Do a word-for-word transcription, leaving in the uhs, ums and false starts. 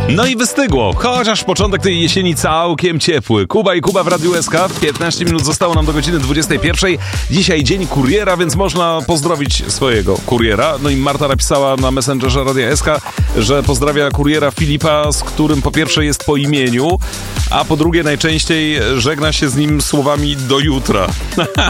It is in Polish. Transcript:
No i wystygło, chociaż początek tej jesieni całkiem ciepły. Kuba i Kuba w Radiu S K. piętnaście minut zostało nam do godziny dwudziestej pierwszej. Dzisiaj dzień kuriera, więc można pozdrowić swojego kuriera. No i Marta napisała na Messengerze Radia S K, że pozdrawia kuriera Filipa, z którym po pierwsze jest po imieniu, a po drugie najczęściej żegna się z nim słowami do jutra.